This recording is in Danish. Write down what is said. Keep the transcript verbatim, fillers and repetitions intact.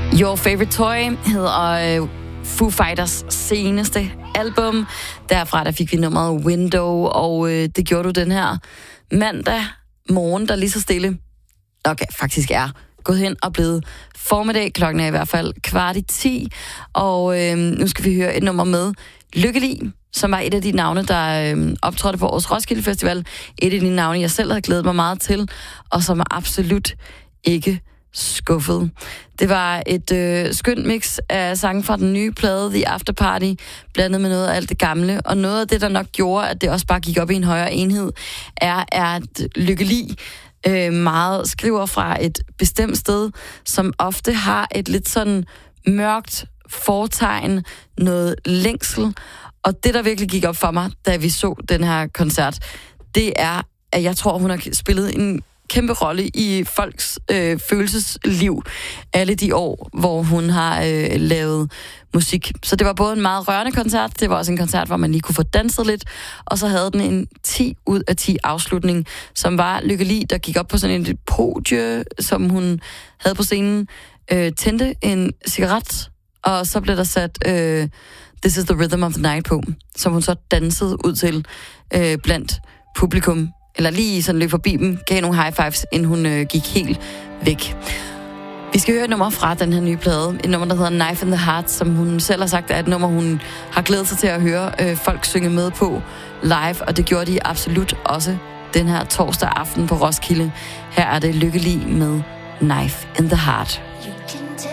Your Favorite Toy hedder uh, Foo Fighters seneste album. Derfra der fik vi nummeret Window, og uh, det gjorde du den her mandag morgen, der lige så stille okay, faktisk er gået hen og blevet formiddag. Klokken er i hvert fald kvart i ti, og øh, nu skal vi høre et nummer med Lykkelig, som var et af de navne, der øh, optrådte på årets Roskilde Festival. Et af de navne, jeg selv havde glædet mig meget til, og som er absolut ikke skuffet. Det var et øh, skønt mix af sange fra den nye plade, The After Party, blandet med noget af alt det gamle, og noget af det, der nok gjorde, at det også bare gik op i en højere enhed, er, er at Lykkelig øh, meget skriver fra et bestemt sted, som ofte har et lidt sådan mørkt fortegn, noget længsel, og det, der virkelig gik op for mig, da vi så den her koncert, det er, at jeg tror, hun har spillet en kæmpe rolle i folks øh, følelsesliv alle de år, hvor hun har øh, lavet musik. Så det var både en meget rørende koncert, det var også en koncert, hvor man lige kunne få danset lidt, og så havde den en ti ud af ti afslutning, som var Lykkelig, der gik op på sådan et podie, som hun havde på scenen, øh, tændte en cigaret, og så blev der sat øh, This is the Rhythm of the Night på, som hun så dansede ud til øh, blandt publikum, eller lige sådan løb forbi dem, gav nogle high fives, inden hun øh, gik helt væk. Vi skal høre et nummer fra den her nye plade, et nummer, der hedder Knife in the Heart, som hun selv har sagt er et nummer, hun har glædet sig til at høre øh, folk synge med på live, og det gjorde de absolut også den her torsdag aften på Roskilde. Her er det Lykkelig med Knife in the Heart.